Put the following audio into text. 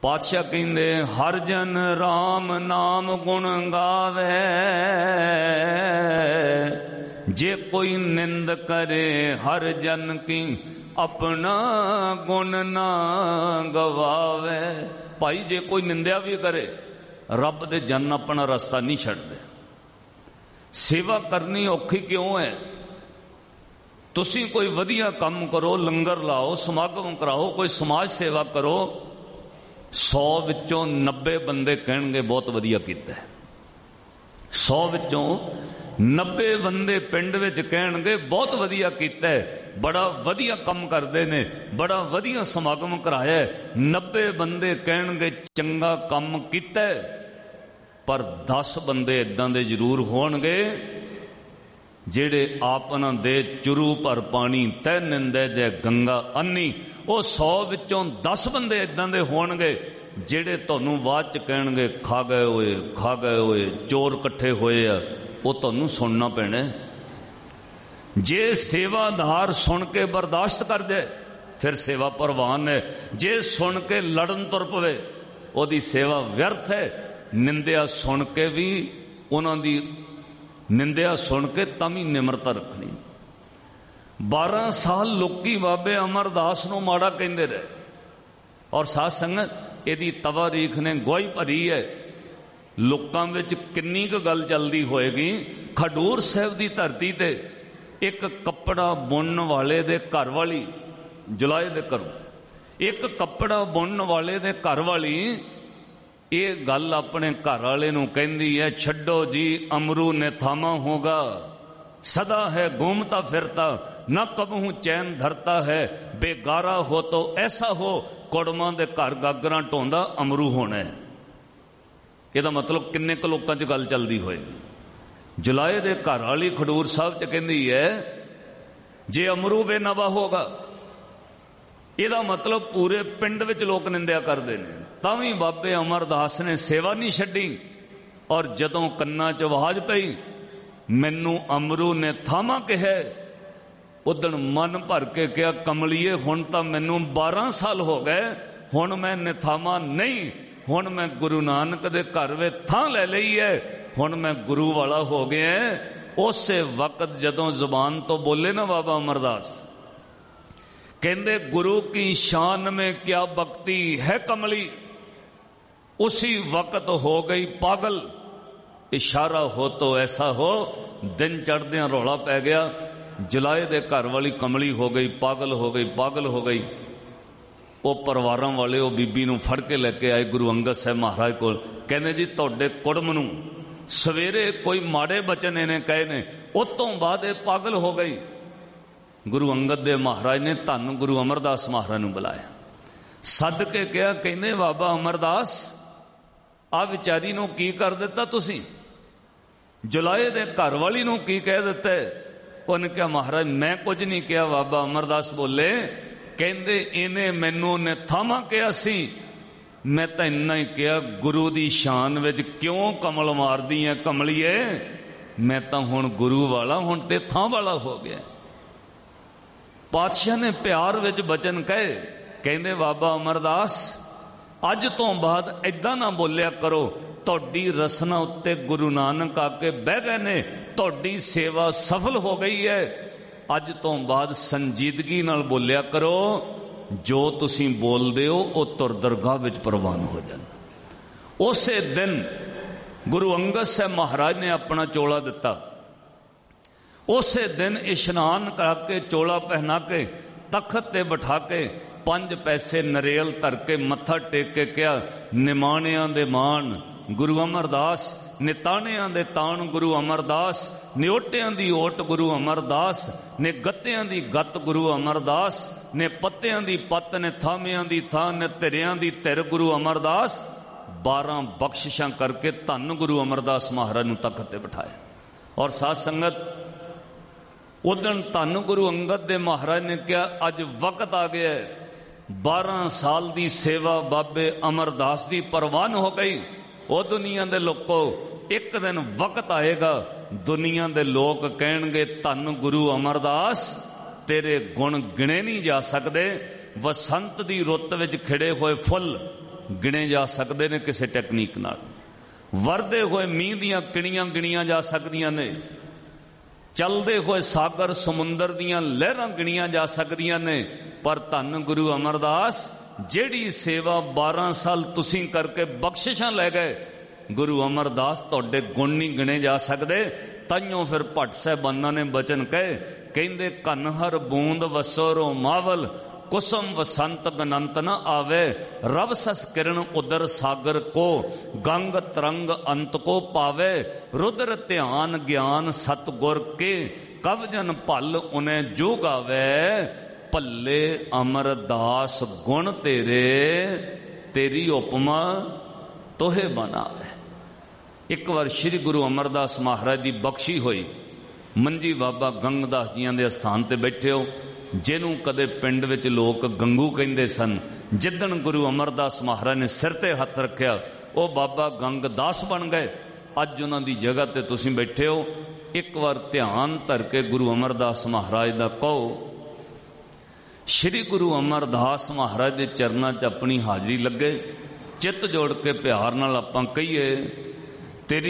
पातशाह कहंदे हर जन राम नाम गुण गावे, जे कोई निंद करे हर जन की अपना गुण ना गवावे। भाई जे कोई निंदिया भी करे रब दे जन अपना रास्ता नहीं छड्डदे। सेवा करनी औखी क्यों है? तुसी कोई वधिया काम करो, लंगर लाओ, समागम कराओ, कोई समाज सेवा करो, 100 विचों 90 बंदे कहणगे बहुत वधिया कीता है। 100 विचों 90 बंदे पिंड विच कहणगे बहुत वधिया कीता है, बड़ा वधिया काम करते ने, बड़ा वधिया समागम कराया है। 90 बंदे कहणगे चंगा काम कीता है, पर 10 बंदे इदां दे जरूर होणगे जेड़े आपना दे चुरू भर पानी तै निंदे जै गंगा अन्नी। वो 100 विचों 10 बंदे इदां दे होणगे जेड़े तुहानूं बाद च कहणगे खा गए होए चोर इकट्ठे होए आ। वो तुहानूं सुनना पैना। जे सेवादार सुन के बर्दाश्त कर जाए फिर सेवा परवान है। जे सुन के लड़न तुर पवे ओदी सेवा व्यर्थ है। निंदिया सुन के भी उन्हां दी निंदिया सुन के तभी निमरता रखनी। 12 साल लोकी बाबे अमरदास नूं माड़ा कहंदे रहे और साध संगत इहदी तवारीख ने गवाही भरी है। लोकां विच किन्नी क गल चलदी होएगी। खडूर साहिब दी धरती ते एक कपड़ा बुनन वाले दे घर वाली जुलाए दे घरों एक कपड़ा बुनन वाले दे घर वाली ये गल अपने घर वाले नूं कहंदी है, छड्डो जी अमरू ने थामा होगा, सदा है घूमता फिरता, न कबहू चैन धरता है, बेगारा हो तो ऐसा हो, कुड़मां दे घर गागरां ढोंदा अमरू होना है। ਇਹਦਾ मतलब किन्ने क लोकां च गल चलदी होएगी। जुलाए दे घर वाली खडूर साहब च कहंदी है जे अमरू बेनवा होगा, ਇਹਦਾ मतलब पूरे पिंड विच लोग निंदिया करते हैं। तावी बाबे अमरदास ने सेवा नहीं छड्डी और जदों कन्ना च आवाज पई मैनू अमरू ने थामा कहा, उदण मन भर के कहा कमलीए हुण तां मैनू 12 साल हो गए, हुण मैं निथामा नहीं, हुण मैं गुरु नानक दे घर वे थां ले लई है, हुण मैं गुरु वाला हो गया। उस वक्त जदों जुबान तो बोले ना बाबा अमरदास, कहंदे गुरु की शान में क्या भक्ति है कमली, उसी वक्त हो गई पागल, इशारा हो तो ऐसा हो। दिन चढ़दे रौला पै गया, जुलाए दे घर वाली कमली हो गई, पागल हो गई, पागल हो गई। वो परिवारों वाले वो बीबी नूं फड़ के लेके आए गुरु अंगद साहब महाराज को। कहने जी तुहाडे कुड़म नूं सवेरे कोई माड़े बचन इन्हें कहे ने, उस तो बाद ये पागल हो गई। गुरु अंगद देव महाराज ने धन गुरु अमरदास महाराज नूं बुलाया, सद के कहा, कहने बाबा अमरदास आ विचारी नूं की कर दिता तुसीं, जुलाए दे घर वाली नूं की कह दिता है? उन्हें कहा महाराज मैं कुछ नहीं किया। बाबा अमरदास बोले, कहंदे इन्हें मैनू ने थामा कहा सी, मैं तो इन्ना ही कहा गुरु दी शान विच क्यों कमल मार दी है कमलीए, मैं तो हुण गुरु वाला, हुण ते थां वाला हो गया। पातशाह ने प्यार विच बचन कहे, कहंदे बाबा अमरदास अज तो बाद इदां ना बोलिया करो, तुहाडी रसना उत्ते गुरु नानक आके बह गए ने, तुहाडी सेवा सफल हो गई है। अज तो बाद संजीदगी नाल बोलिया करो, जो तुसीं बोलदे हो वो तुर दरगाह विच प्रवान हो जाना। उसे दिन गुरु अंगद साहब महाराज ने अपना चोला दिता। उसे दिन इशनान करके चोला पहना के तखत ते बिठा के 5 पैसे नरेल धर के मत्था टेक के कहा, निमाणियां दे मान गुरु अमरदास, निताणियां दे ताण गुरु अमरदास, निओटियां दी ओट गुरु अमरदास, ने गत्तियां दी गत गुरु अमरदास, ने पत्तियां दी पत्त, ने थामियां दी थां, ने तिरियां दी तिर गुरु अमरदास। 12 बख्शिशां करके धन गुरु अमरदास महाराज नूं तखत ते बिठाया। और साध संगत उदन धन गुरु अंगद दे महाराज ने कहा अज वक्त आ गया है, 12 साल दी सेवा बाबे अमरदास दी परवान हो गई। वो दुनिया दे लोगों एक दिन वक्त आएगा, दुनिया दे लोग कहणगे धन गुरु अमरदास तेरे गुण गिणे नहीं जा सकते। वसंत दी रुत विच खिड़े हुए फुल गिने जा सकते ने किसी टैकनीक नाल। वरदे हुए मीह दियां किणियां गिणियां जा सकदियां ने, चलते हुए सागर समुंदर दियां लहरां गिणियां जा सकदियां ने, पर धन गुरु अमरदास जेड़ी सेवा 12 साल तुसीं करके बख्शिशां लै गए, गुरु अमरदास तुहाडे गुण नहीं गिने जा सकते। ताइयों फिर भट्ट साहिबाना ने बचन कहे, कहंदे कन हर बूंद वसो रोमावल, कुसुम वसंत गनंत न आवे, रव सस किरण उदर सागर को, गंग तरंग अंत को पावे, रुद्र ध्यान ज्ञान सतगुर के, कव जन भल उन्हें जो गावे, भल्ले अमरदास गुण तेरे, तेरी उपमा तोहे बनावे। एक बार श्री गुरु अमरदास महाराज की बख्शी हुई, मंजी बाबा गंगदास जियां दे स्थान ते बैठे हो, जिन्हों कदे पिंड विच लोग गंगू कहते सन। जिदन गुरु अमरदास महाराज ने सिर ते हथ रखिया, वो बाबा गंगदास बन गए। अज उन्हां दी जगह ते तुसीं बैठे हो। एक बार ध्यान धर के गुरु अमरदास महाराज दा कहो। श्री गुरु अमरदास महाराज के चरणों च अपनी हाजरी लगे, चित जोड़ के प्यार नाल आपां कहिए,